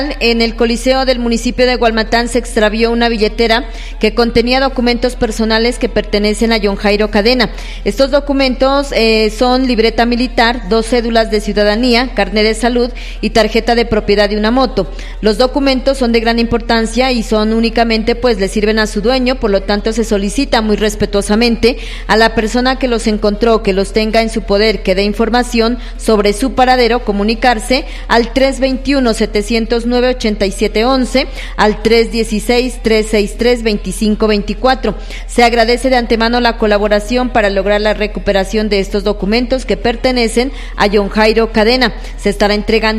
En el Coliseo del municipio de Gualmatán se extravió una billetera que contenía documentos personales que pertenecen a John Jairo Cadena. Estos documentos son libreta militar, 2 cédulas de ciudadanía, carnet de salud y tarjeta de propiedad de una moto. Los documentos son de gran importancia y son únicamente le sirven a su dueño, por lo tanto se solicita muy respetuosamente a la persona que los encontró, que los tenga en su poder, que dé información sobre su paradero, comunicarse al 321-709-8711, al 316-363-2524. Se agradece de antemano la colaboración para lograr la recuperación de estos documentos que pertenecen a John Jairo Cadena. Se estará entregando